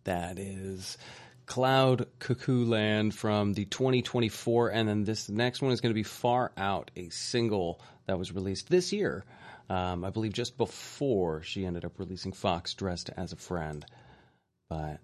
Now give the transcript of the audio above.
That is Cloud Cuckoo Land from the 2024, and then this next one is going to be Far Out, a single that was released this year. I believe just before she ended up releasing Fox Dressed as a Friend. But